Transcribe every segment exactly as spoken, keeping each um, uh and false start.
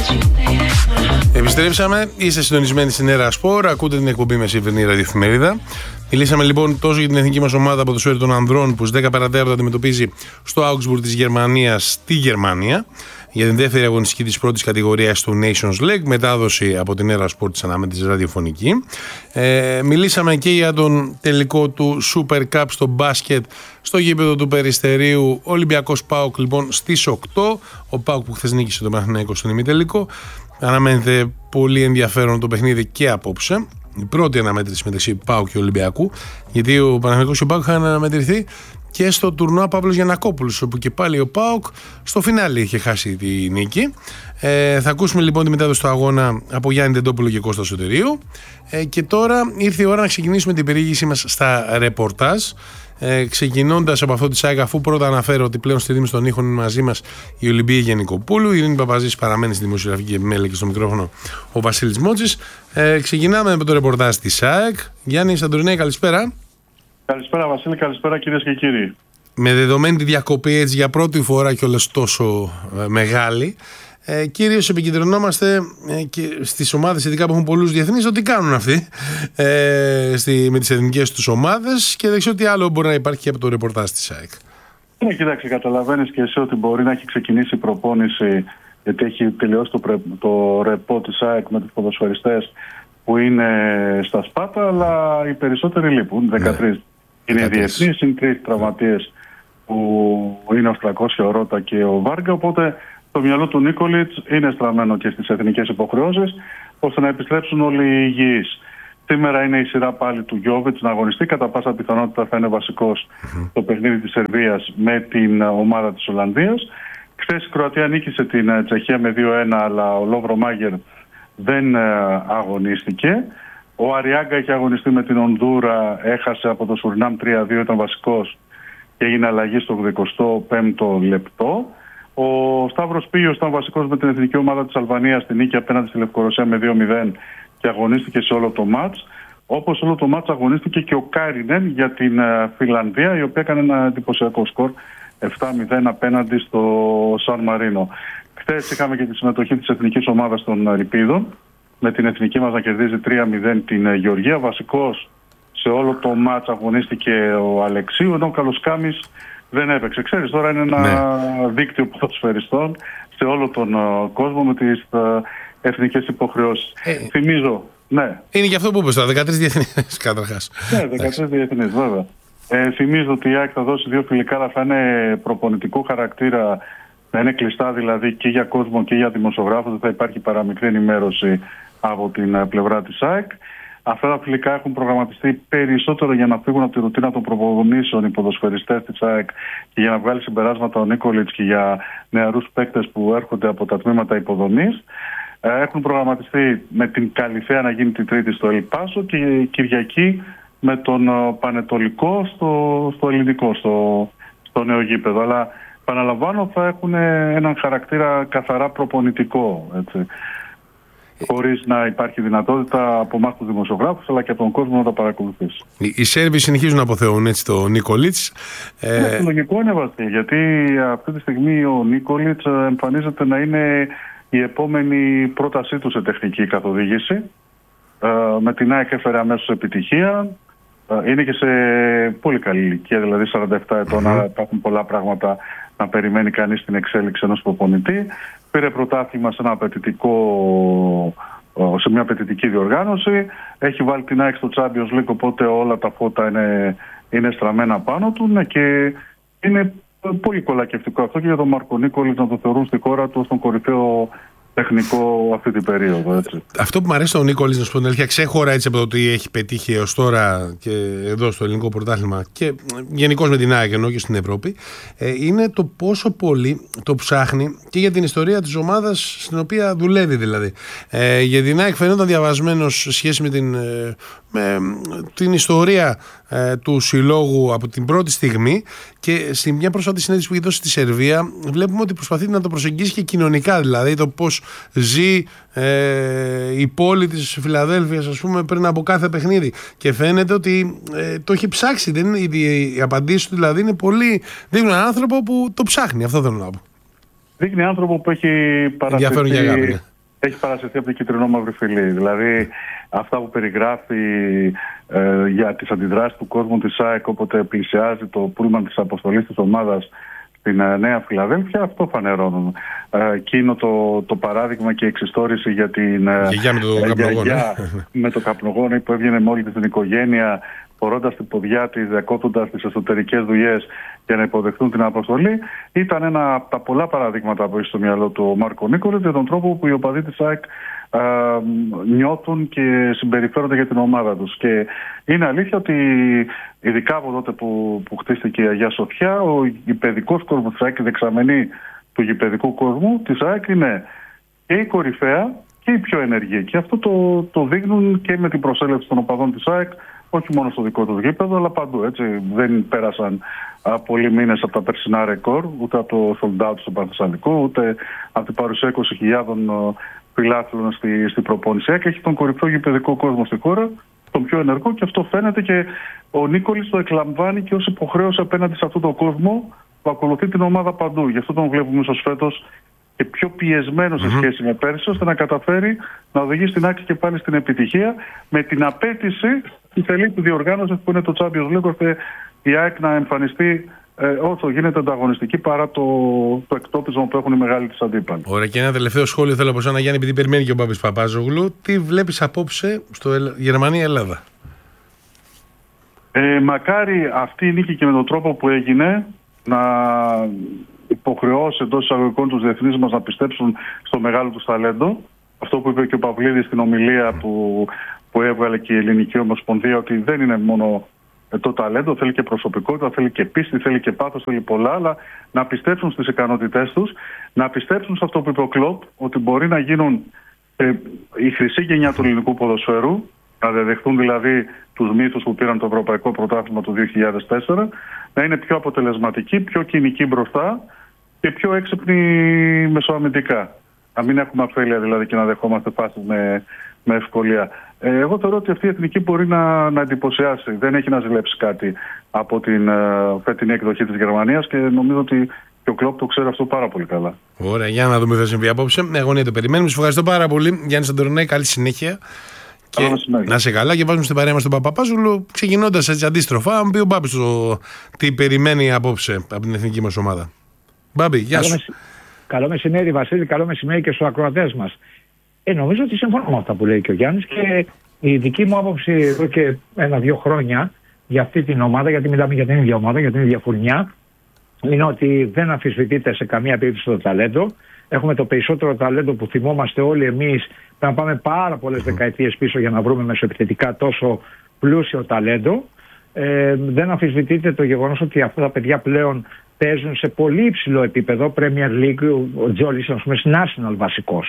Επιστρέψαμε, είστε συντονισμένοι στην Έρα Σπορ, ακούτε την εκπομπή με σημερινή ραδιοεφημερίδα. Μιλήσαμε λοιπόν τόσο για την εθνική μας ομάδα ποδοσφαίρου των ανδρών που στις δέκα παρά τέταρτο αντιμετωπίζει στο Augsburg της Γερμανίας τη Γερμανία για την δεύτερη αγωνιστική της πρώτης κατηγορίας του Nations League, μετάδοση από την Έρα Σπορ της ανάμετρης ραδιοφωνική. Ε, μιλήσαμε και για τον τελικό του Super Cup στο μπάσκετ στο γήπεδο του Περιστερίου, Ολυμπιακός ΠΑΟΚ λοιπόν στις οκτώ. Ο ΠΑΟΚ που χθες νίκησε τον Παναθηναϊκό στον ημιτελικό. Αναμένεται πολύ ενδιαφέρον το παιχνίδι και απόψε. Η πρώτη αναμέτρηση μεταξύ ΠΑΟΚ και Ολυμπιακού, γιατί ο Παναθηναϊκός και ο ΠΑΟΚ είχαν αναμετρηθεί και στο τουρνουά Παύλος Γιαννακόπουλος, όπου και πάλι ο ΠΑΟΚ στο φινάλι είχε χάσει τη νίκη. Ε, θα ακούσουμε λοιπόν τη μετάδοση του αγώνα από Γιάννη Τεντόπουλο και Κώστα Σωτηρίου. Ε, και τώρα ήρθε η ώρα να ξεκινήσουμε την περιήγησή μας στα ρεπορτάζ. Ε, ξεκινώντας από αυτό τη ΣΑΕΚ, αφού πρώτα αναφέρω ότι πλέον στη ρύθμιση των ήχων είναι μαζί μας η Ολυμπία Γενικοπούλου, η Ειρήνη Παπαζής παραμένει στη δημοσιογραφική επιμέλεια και στο μικρόφωνο ο Βασίλης Μότσης. Ε, ξεκινάμε με το ρεπορτάζ της ΣΑΕΚ. Γιάννη Σαντορινέη, καλησπέρα. Καλησπέρα Βασίλη, καλησπέρα κυρίες και κύριοι. Με δεδομένη τη διακοπή έτσι για πρώτη φορά κιόλας τόσο ε, μεγάλη, Ε, κυρίως επικεντρωνόμαστε ε, και στις ομάδες ειδικά που έχουν πολλούς διεθνείς, το τι κάνουν αυτοί ε, στη, με τις εθνικές τους ομάδες, και δεν ξέρω τι άλλο μπορεί να υπάρχει και από το ρεπορτάζ της ΣΑΕΚ. Ναι, κοίταξε, καταλαβαίνεις και εσύ ότι μπορεί να έχει ξεκινήσει η προπόνηση, γιατί έχει τελειώσει το, πρε, το ρεπό της ΣΑΕΚ με τους ποδοσφαιριστές που είναι στα Σπάτα, αλλά οι περισσότεροι λείπουν, δεκατρείς. Ναι. Είναι οι διεθνείς, είναι τρεις τραυματίες που είναι ο Στρακός, ο Ρώτα και ο Βάργα, οπότε το μυαλό του Νίκολιτς είναι στραμμένο και στις εθνικές υποχρεώσεις, ώστε να επιστρέψουν όλοι οι υγιείς. Σήμερα είναι η σειρά πάλι του Γιόβιτς να αγωνιστεί. Κατά πάσα πιθανότητα θα είναι βασικός mm-hmm. το παιχνίδι της Σερβίας με την ομάδα της Ολλανδίας. Χθες η Κροατία νίκησε την Τσεχία με δύο ένα, αλλά ο Λόβρο Μάγερ δεν αγωνίστηκε. Ο Αριάγκα είχε αγωνιστεί με την Ονδούρα, έχασε από το Σουρινάμ τρία δύο, ήταν βασικός και έγινε αλλαγή στο ογδοηκοστό πέμπτο λεπτό. Ο Σταύρος Πίγιος ήταν βασικός με την εθνική ομάδα της Αλβανίας στη νίκη απέναντι στη Λευκορωσία με δύο μηδέν και αγωνίστηκε σε όλο το μάτς. Όπως όλο το μάτς αγωνίστηκε και ο Κάρινεν για την Φιλανδία, η οποία έκανε ένα εντυπωσιακό σκορ επτά μηδέν απέναντι στο Σαν Μαρίνο. Χθες είχαμε και τη συμμετοχή της εθνικής ομάδας των Ρυπίδων, με την εθνική μας να κερδίζει τρία μηδέν την Γεωργία. Βασικός σε όλο το μάτς αγωνίστηκε ο Αλεξίου, ενώ ο Καλοσκάμης δεν έπαιξε. Ξέρεις, τώρα είναι ένα ναι. δίκτυο ποδοσφαιριστών σε όλο τον uh, κόσμο με τις uh, εθνικές υποχρεώσεις. Ε, Θυμίζω, ναι. Είναι και αυτό που είπες τώρα, δεκατρείς διεθνείς καταρχάς. Ναι, δεκατρείς διεθνείς, βέβαια. Ε, θυμίζω ότι η ΑΕΚ θα δώσει δύο φιλικά, αλλά θα είναι προπονητικού χαρακτήρα, θα είναι κλειστά δηλαδή και για κόσμο και για δημοσιογράφους, δεν θα υπάρχει παραμικρή ενημέρωση από την uh, πλευρά της ΑΕΚ. Αυτά τα φιλικά έχουν προγραμματιστεί περισσότερο για να φύγουν από τη ρουτίνα των προπονήσεων οι ποδοσφαιριστές της ΑΕΚ και για να βγάλει συμπεράσματα ο Νίκολιτς και για νεαρούς παίκτες που έρχονται από τα τμήματα υποδομής. Έχουν προγραμματιστεί με την Καλυθέα να γίνει την Τρίτη στο Ελπάσο και Κυριακή με τον Πανετολικό στο, στο ελληνικό, στο, στο νέο γήπεδο. Αλλά επαναλαμβάνω, θα έχουν έναν χαρακτήρα καθαρά προπονητικό, έτσι, χωρίς να υπάρχει δυνατότητα από εμάς τους δημοσιογράφους αλλά και από τον κόσμο να τα παρακολουθήσει. Οι, οι Σέρβοι συνεχίζουν να αποθεούν έτσι το Νίκολιτς. Ε... Ναι, λογικό είναι Βασίλη, γιατί αυτή τη στιγμή ο Νίκολιτς εμφανίζεται να είναι η επόμενη πρότασή του σε τεχνική καθοδήγηση. Ε, με την ΑΕΚ έφερε αμέσως επιτυχία. Ε, είναι και σε πολύ καλή ηλικία, δηλαδή σαράντα επτά ετών, mm-hmm. άρα υπάρχουν πολλά πράγματα να περιμένει κανείς την εξέλιξη ενός προπονητή. Πήρε πρωτάθλημα σε, ένα απαιτητικό, σε μια απαιτητική διοργάνωση. Έχει βάλει την ΑΕΚ στο Champions League, οπότε όλα τα φώτα είναι, είναι στραμμένα πάνω του. Ναι, και είναι πολύ κολακευτικό αυτό και για τον Μάρκο Νίκολιτς να το θεωρούν στη χώρα του ως τον κορυφαίο τεχνικό αυτή την περίοδο. Έτσι. Αυτό που μου αρέσει στον Νίκολιτς, να σου πω την αλήθεια, ξέχωρα έτσι από το ότι έχει πετύχει έως τώρα και εδώ στο ελληνικό πρωτάθλημα και γενικώς με την ΑΕΚ ενώ και στην Ευρώπη, είναι το πόσο πολύ το ψάχνει και για την ιστορία της ομάδας στην οποία δουλεύει δηλαδή. Ε, για την ΑΕΚ φαινόταν διαβασμένος σε σχέση με την, με την ιστορία ε, του συλλόγου από την πρώτη στιγμή, και σε μια πρόσφατη συνέντευξη που έχει δώσει στη Σερβία βλέπουμε ότι προσπαθεί να το προσεγγίσει και κοινωνικά, δηλαδή το πώς ζει ε, η πόλη της Φιλαδέλφειας, ας πούμε, πριν από κάθε παιχνίδι, και φαίνεται ότι ε, το έχει ψάξει. Δεν είναι, οι, οι απαντήσεις του δηλαδή είναι πολύ, δείχνουν έναν άνθρωπο που το ψάχνει, αυτό θέλω να πω. Δείχνει άνθρωπο που έχει παρατηρηθεί έχει παρασυρθεί από την κυτρινό-μαύρη φυλή. Δηλαδή, αυτά που περιγράφει ε, για τις αντιδράσεις του κόσμου της ΑΕΚ όποτε πλησιάζει το πούλμαν της αποστολής της ομάδας στην ε, Νέα Φιλαδέλφια, αυτό φανερώνουν. Ε, εκείνο το, το παράδειγμα και η εξιστόρηση για την ε, γιαγιά με το καπνογόνο, με το καπνογόνο που έβγαινε με όλη της την οικογένεια, φορώντας την ποδιά της, διακόπτοντας τις εσωτερικές δουλειές για να υποδεχτούν την αποστολή, ήταν ένα από τα πολλά παραδείγματα που έχει στο μυαλό του ο Μάρκο Νίκολης για τον τρόπο που οι οπαδοί της ΑΕΚ α, νιώθουν και συμπεριφέρονται για την ομάδα τους. Και είναι αλήθεια ότι ειδικά από τότε που, που χτίστηκε η Αγία Σοφιά, ο γηπεδικός κόσμος της ΑΕΚ, η δεξαμενή του γηπεδικού κόσμου της ΑΕΚ είναι και η κορυφαία και η πιο ενεργή. Και αυτό το, το δείχνουν και με την προσέλευση των οπαδών της ΑΕΚ, όχι μόνο στο δικό του γήπεδο, αλλά παντού. Έτσι. Δεν πέρασαν α, πολλοί μήνες από τα περσινά ρεκόρ, ούτε από το sold out στο Πανθεσσαλικό, ούτε από την παρουσία είκοσι χιλιάδων φιλάθλων στη, στην προπόνηση. Και έχει τον κορυφαίο γηπεδικό κόσμο στη χώρα, τον πιο ενεργό, και αυτό φαίνεται και ο Νίκολης το εκλαμβάνει και ως υποχρέωση απέναντι σε αυτόν τον κόσμο που ακολουθεί την ομάδα παντού. Γι' αυτό τον βλέπουμε ίσως φέτος και πιο πιεσμένο σε σχέση με πέρσι, ώστε να καταφέρει να οδηγήσει την ΑΕΚ και πάλι στην επιτυχία, με την απέτηση τη τελή του διοργάνωση που είναι το Champions League, ώστε η ΑΕΚ να εμφανιστεί ε, όσο γίνεται ανταγωνιστική παρά το, το εκτόπισμα που έχουν οι μεγάλοι της αντίπαλοι. Ωραία, και ένα τελευταίο σχόλιο θέλω από σένα, Γιάννη, επειδή περιμένει και ο Μπάμπης Παπάζογλου. Τι βλέπεις απόψε στο Γερμανία-Ελλάδα? Ε, μακάρι αυτή η νίκη και με τον τρόπο που έγινε να υποχρεώσει εντός εισαγωγικών τους διεθνείς μας να πιστέψουν στο μεγάλο τους ταλέντο. Αυτό που είπε και ο Παυλίδης στην ομιλία που, που έβγαλε και η Ελληνική Ομοσπονδία, ότι δεν είναι μόνο το ταλέντο, θέλει και προσωπικότητα, θέλει και πίστη, θέλει και πάθος, θέλει πολλά, αλλά να πιστέψουν στις ικανότητές τους, να πιστέψουν σε αυτό που είπε ο Κλοπ, ότι μπορεί να γίνουν ε, η χρυσή γενιά του ελληνικού ποδοσφαίρου, να δεδεχθούν δηλαδή τους μύθους που πήραν το Ευρωπαϊκό Πρωτάθλημα του δύο χιλιάδες τέσσερα, να είναι πιο αποτελεσματικοί, πιο κοινικοί μπροστά και πιο έξυπνοι μεσοαμυντικά. Να μην έχουμε αφέλεια δηλαδή και να δεχόμαστε φάσεις με, με ευκολία. Ε, εγώ θεωρώ ότι αυτή η εθνική μπορεί να, να εντυπωσιάσει. Δεν έχει να ζηλέψει κάτι από την uh, φετινή εκδοχή της Γερμανίας και νομίζω ότι και ο Κλοπ το ξέρει αυτό πάρα πολύ καλά. Ωραία, για να δούμε τι θα συμβεί απόψε. Αγωνία το περιμένουμε. Σας ευχαριστώ πάρα πολύ, Γιάννη Σαντορνέ. Καλή συνέχεια. Και να σε καλά, και βάζουμε στην παρέα μας τον Παπαπάζουλο, ξεκινώντας έτσι αντίστροφα. Αν πει ο Μπάμπης το τι περιμένει απόψε από την εθνική μας ομάδα. Μπάμπη, γεια σου. Καλό μεσημέρι, Βασίλη, καλό μεσημέρι και στους ακροατές μας. Ε, νομίζω ότι συμφωνώ με αυτά που λέει και ο Γιάννης, και η δική μου άποψη εδώ και ένα-δύο χρόνια για αυτή την ομάδα, γιατί μιλάμε για την ίδια ομάδα, για την ίδια φουρνιά, είναι ότι δεν αμφισβητείται σε καμία περίπτωση το ταλέντο. Έχουμε το περισσότερο ταλέντο που θυμόμαστε όλοι εμείς. Πρέπει να πάμε πάρα πολλές δεκαετίες πίσω για να βρούμε μεσοεπιθετικά τόσο πλούσιο ταλέντο. Ε, δεν αμφισβητείται το γεγονός ότι αυτά τα παιδιά πλέον παίζουν σε πολύ υψηλό επίπεδο. Premier League, ο Τζόλις, ας πούμε, national βασικός.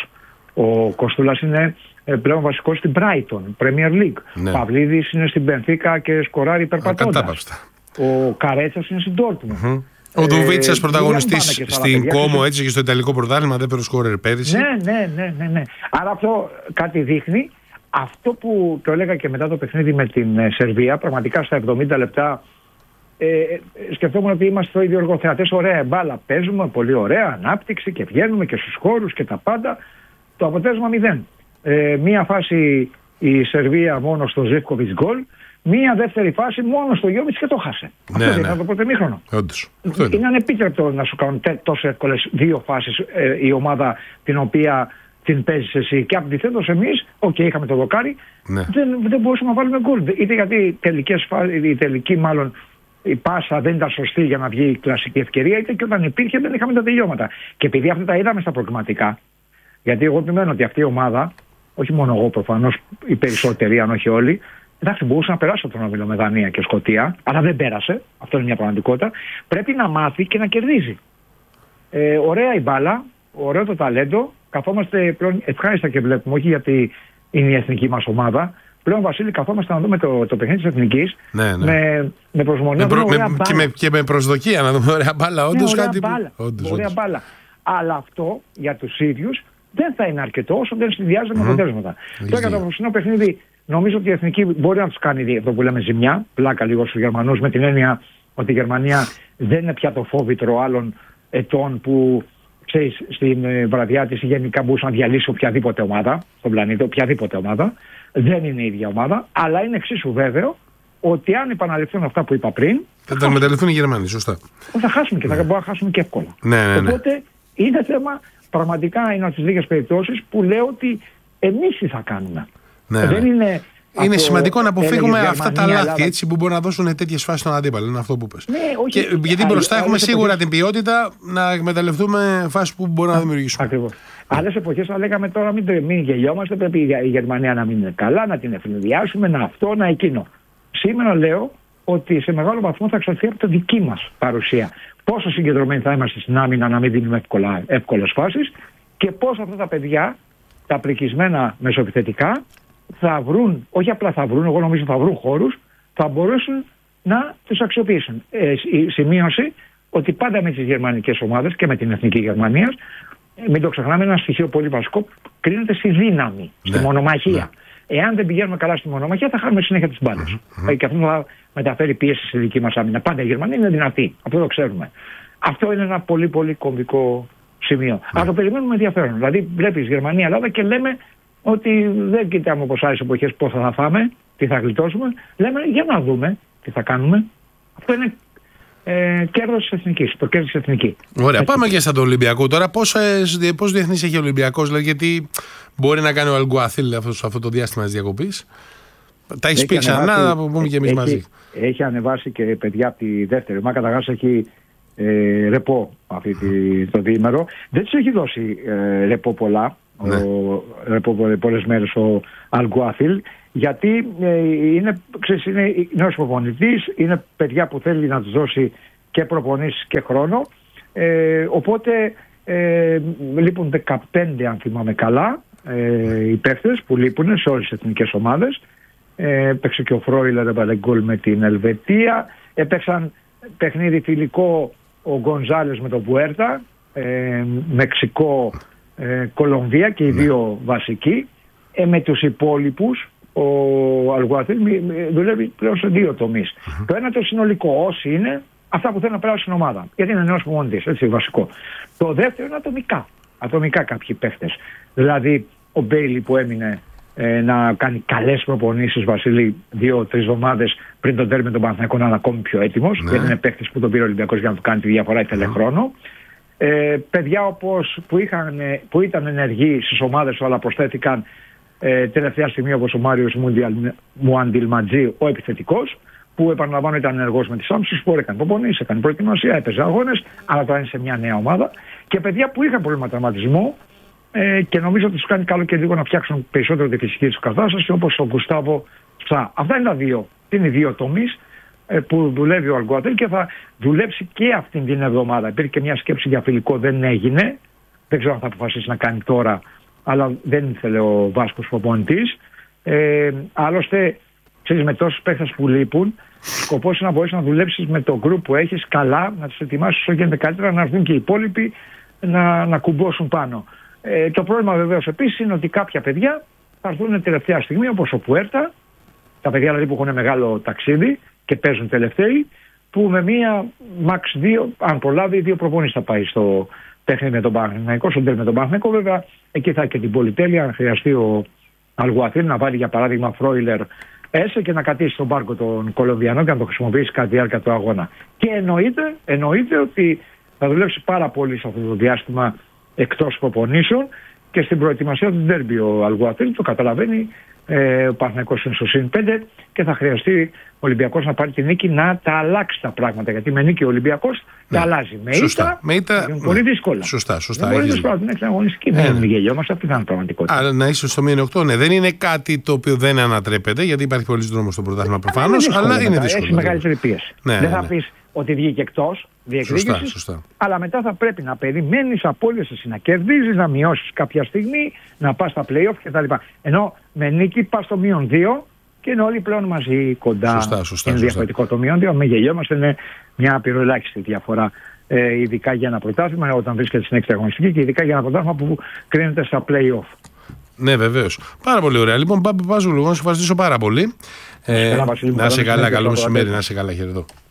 Ο Κοστούλας είναι πλέον βασικός στην Brighton, Premier League. Ναι. Ο Παυλίδης είναι στην Μπενφίκα και σκοράρει υπερπατώντας. Ο Καρέτσας είναι στην Dortmund. Mm-hmm. Ο Ντουβίτσας, πρωταγωνιστής στην Κόμο, έτσι, και στο Ιταλικό πρωτάθλημα, δεν σκόρερ πέρυσι. Ναι, ναι, ναι, ναι, ναι. Άρα αυτό κάτι δείχνει. Αυτό που το έλεγα και μετά το παιχνίδι με την ε, Σερβία, πραγματικά στα εβδομήντα λεπτά ε, σκεφτόμουν ότι είμαστε το ίδιο εργοθεατές. Ωραία μπάλα παίζουμε, πολύ ωραία ανάπτυξη και βγαίνουμε και στους χώρους και τα πάντα. Το αποτέλεσμα μηδέν. Ε, μία φάση η Σερβία μόνο στο Ζεύκοβιτς γκολ. Μία δεύτερη φάση μόνο στο Γιώβιτς και το χάσε. Ναι, αυτό ναι. ήταν το πρώτο ημίχρονο. Όντως. Είναι ανεπίτρεπτο να σου κάνουν τόσο εύκολες δύο φάσεις ε, η ομάδα την οποία την παίζεις εσύ. Και αντιθέτως εμείς, οκ, okay, είχαμε το δοκάρι, ναι. δεν, δεν μπορούσαμε να βάλουμε γκολ. Είτε γιατί τελικές, η τελική μάλλον η πάσα δεν ήταν σωστή για να βγει η κλασική ευκαιρία, είτε και όταν υπήρχε δεν είχαμε τα τελειώματα. Και επειδή αυτά τα είδαμε στα προκριματικά, γιατί εγώ επιμένω ότι αυτή η ομάδα, όχι μόνο εγώ προφανώς, οι περισσότεροι, αν όχι όλοι, εντάξει, μπορούσε να περάσει τον όμιλο με Δανία και Σκωτία, αλλά δεν πέρασε. Αυτό είναι μια πραγματικότητα. Πρέπει να μάθει και να κερδίζει. Ε, ωραία η μπάλα, ωραίο το ταλέντο. Καθόμαστε πλέον ευχάριστα και βλέπουμε, όχι γιατί είναι η εθνική μας ομάδα. Πλέον, Βασίλη, καθόμαστε να δούμε το, το παιχνίδι της εθνικής ναι, ναι. με, με προσμονή. Με προ, με, και, με, και με προσδοκία να δούμε ωραία μπάλα. Όντως ναι, κάτι. Μπάλα, όντως, ωραία όντως. μπάλα. Αλλά αυτό για τους ίδιους δεν θα είναι αρκετό όσο δεν συνδυάζεται mm-hmm. με αποτέλεσματα. Τώρα για το απόψινό παιχνίδι, νομίζω ότι η εθνική μπορεί να τους κάνει αυτό που λέμε ζημιά. Πλάκα λίγο στους Γερμανούς, με την έννοια ότι η Γερμανία δεν είναι πια το φόβητρο άλλων ετών που ξέρεις, στην ε, βραδιά της γενικά μπορούσε να διαλύσει οποιαδήποτε ομάδα στον πλανήτη, οποιαδήποτε ομάδα. Δεν είναι η ίδια ομάδα, αλλά είναι εξίσου βέβαιο ότι αν επαναληφθούν αυτά που είπα πριν. Θα τα εκμεταλλευτούν οι Γερμανοί, σωστά. Θα χάσουμε και θα μπορούμε να χάσουμε και εύκολα. Ναι, ναι, ναι. Οπότε είναι θέμα, πραγματικά είναι από τις λίγες περιπτώσεις που λέω ότι εμείς τι θα κάνουμε. Ναι, δεν ναι. είναι. Είναι από, σημαντικό να αποφύγουμε Γερμανία, αυτά τα λάθη Ελλάδα. έτσι, που μπορεί να δώσουν τέτοιες φάσεις στον αντίπαλο. Είναι αυτό που πες. Ναι, όχι, και, γιατί α, μπροστά α, έχουμε άλλες σίγουρα εποχές... την ποιότητα να εκμεταλλευτούμε φάσεις που μπορούν να δημιουργήσουμε. Ακριβώς. Άλλες εποχές θα λέγαμε τώρα μην, μην γελιόμαστε, πρέπει η Γερμανία να μην είναι καλά, να την ευνηδιάσουμε, να αυτό, να εκείνο. Σήμερα λέω ότι σε μεγάλο βαθμό θα εξαρτηθεί από τη δική μας παρουσία. Πόσο συγκεντρωμένοι θα είμαστε στην άμυνα να μην δίνουμε εύκολες φάσεις και πώς αυτά τα παιδιά, τα πρικισμένα μεσοεπιθετικά, θα βρουν, όχι απλά θα βρουν, εγώ νομίζω θα βρουν χώρους, θα μπορέσουν να τους αξιοποιήσουν. Ε, η σημείωση ότι πάντα με τις γερμανικές ομάδες και με την Εθνική Γερμανία, μην το ξεχνάμε, ένα στοιχείο πολύ βασικό, κρίνεται στη δύναμη, ναι, στη μονομαχία. Ναι. Εάν δεν πηγαίνουμε καλά στη μονομαχία, θα χάνουμε συνέχεια τις μπάλες. Mm-hmm. Και αυτό θα μεταφέρει πίεση στη δική μας άμυνα. Πάντα η Γερμανία είναι δυνατή. Αυτό το ξέρουμε. Αυτό είναι ένα πολύ πολύ κομβικό σημείο. Αλλά το περιμένουμε ενδιαφέρον. Δηλαδή, βλέπεις Γερμανία-Ελλάδα και λέμε ότι δεν κοιτάμε όπως άλλες εποχές πώς θα φάμε, τι θα γλιτώσουμε. Λέμε για να δούμε τι θα κάνουμε. Αυτό είναι ε, κέρδος της Εθνικής. Το κέρδος της Εθνικής. Ωραία, έτσι. Πάμε και στα του Ολυμπιακού. Τώρα, πώς διεθνής έχει ο Ολυμπιακός, δηλαδή, γιατί μπορεί να κάνει ο Αλγκουάθιλ αυτό, αυτό το διάστημα της διακοπής. Τα έχει πει ξανά, να πούμε και εμείς έχει, μαζί. Έχει ανεβάσει και παιδιά από τη δεύτερη. Μα καταρχάς έχει ε, ρεπό αυτή τη, το διήμερο. Δεν της έχει δώσει ε, ρεπό πολλά. Ναι. Ο, ρεπό πολλές μέρες ο Αλγκουάθιλ. Γιατί ε, είναι, ξέρεις, είναι νέος προπονητής, είναι παιδιά που θέλει να τους δώσει και προπονήσεις και χρόνο. Ε, οπότε ε, λείπουν δεκαπέντε, αν θυμάμαι καλά, ε, οι παίχτες που λείπουν σε όλες τις εθνικές ομάδες. Ε, έπαιξε και ο Φρόιλερ γκολ με την Ελβετία. Έπαιξαν παιχνίδι φιλικό ο Γκονζάλες με τον Πουέρτα, ε, Μεξικό, ε, Κολομβία και οι δύο βασικοί. Ε, με τους υπόλοιπους ο Αλγκουάθιλ δουλεύει πλέον σε δύο τομείς. Mm-hmm. Το ένα το συνολικό, όσοι είναι αυτά που θέλουν να περάσουν στην ομάδα. Γιατί είναι νέος προπονητής, έτσι βασικό. Το δεύτερο είναι ατομικά. Ατομικά κάποιοι παίχτες. Δηλαδή ο Μπέιλι που έμεινε ε, να κάνει καλές προπονήσεις, Βασίλη, δύο-τρεις εβδομάδες πριν τον τέρμι με τον Παναθηναϊκό να είναι ακόμη πιο έτοιμος. Ναι. Γιατί είναι παίχτης που τον πήρε ο Ολυμπιακός για να του κάνει τη διαφορά, ήθελε mm. χρόνο. Ε, παιδιά όπως που, είχαν, που ήταν ενεργοί στις ομάδες αλλά προσθέθηκαν ε, τελευταία στιγμή, όπως ο Μάριος Μουαντιλματζή, ο επιθετικός, που επαναλαμβάνω ήταν ενεργός με τη Σάμψους, που έκανε προπονήσεις, έκανε προετοιμασία, έπαιζε αγώνες, αλλά τώρα είναι σε μια νέα ομάδα. Και παιδιά που είχαν πρόβλημα τραυματισμού ε, και νομίζω ότι τους κάνει καλό και λίγο να φτιάξουν περισσότερο τη φυσική τους κατάσταση, όπως ο Γκουστάβο Ψά. Αυτά είναι τα δύο. Είναι οι δύο τομείς ε, που δουλεύει ο Αλγκουάθιλ και θα δουλέψει και αυτήν την εβδομάδα. Υπήρχε και μια σκέψη για φιλικό, δεν έγινε. Δεν ξέρω αν θα αποφασίσει να κάνει τώρα, αλλά δεν ήθελε ο Βάσκος προπονητής. Ε, άλλωστε, ξέρεις, με τόσους παίχτες που λείπουν, σκοπός είναι να μπορείς να δουλέψεις με το γκρουπ που έχεις καλά, να τους ετοιμάσεις όσο γίνεται καλύτερα, να έρθουν και οι υπόλοιποι να, να κουμπώσουν πάνω. Ε, το πρόβλημα βεβαίως επίσης είναι ότι κάποια παιδιά θα έρθουν τελευταία στιγμή, όπως ο Πουέρτα, τα παιδιά δηλαδή που έχουν μεγάλο ταξίδι και παίζουν τελευταίοι, που με μία, max δύο, αν προλάβει, δύο προπονήσεις θα πάει στο παιχνίδι με τον Παναθηναϊκό, στον τέλει με τον Παναθηναϊκό. Βέβαια, εκεί θα έχει και την πολυτέλεια, αν χρειαστεί ο Αλγκουάθιλ να βάλει για παράδειγμα Φρόιλερ έσε και να κατήσει στον πάρκο των Κολομβιανών και να το χρησιμοποιήσει κατά τη διάρκεια του αγώνα. Και εννοείται, εννοείται ότι θα δουλέψει πάρα πολύ σε αυτό το διάστημα εκτός προπονήσεων και στην προετοιμασία του ντέρμπι ο Αλγκουάθιλ, το καταλαβαίνει. Ε, ο Παναθηναϊκός είναι στο συν πέντε και θα χρειαστεί ο Ολυμπιακός να πάρει τη νίκη να τα αλλάξει τα πράγματα. Γιατί με νίκη ο Ολυμπιακός ναι. τα αλλάζει. Με ήττα είναι ναι. πολύ δύσκολα. Σωστά, σωστά. Είναι πολύ δύσκολα. Δεν έχει αγωνιστική. Δεν είναι γελιόμαστε. Αυτή θα είναι πραγματικότητα. Άρα να είσαι στο μείον οκτώ, ναι. Δεν είναι κάτι το οποίο δεν ανατρέπεται, γιατί υπάρχει πολλή δρόμο στο πρωτάθλημα προφανώς, αλλά είναι δύσκολο. Έχει μεγαλύτερη πίεση. Ναι, δεν ναι, θα ναι. πει ότι βγήκε εκτός διεκδίκησης, αλλά μετά θα πρέπει να περιμένεις απόλυες να κερδίζεις, να μειώσεις κάποια στιγμή, να πας στα play-off κτλ. Ενώ με νίκη πας στο μείον δύο και είναι όλοι πλέον μαζί κοντά. Σωστά, σωστά, είναι σωστά. διαφορετικό το μείον δύο. Με γελιόμαστε, είναι μια απειροελάχιστη διαφορά. Ε, ειδικά για ένα πρωτάθλημα, όταν βρίσκεται στην έκτη αγωνιστική και ειδικά για ένα πρωτάθλημα που κρίνεται στα play-off. Ναι, βεβαίως. Πάρα πολύ ωραία. Λοιπόν, Πάπη Πάζουλου, να σου ευχαριστήσω πάρα πολύ. Ε, να σε καλά, καλό μεσημέρι, να σε καλά, χαιρετώ.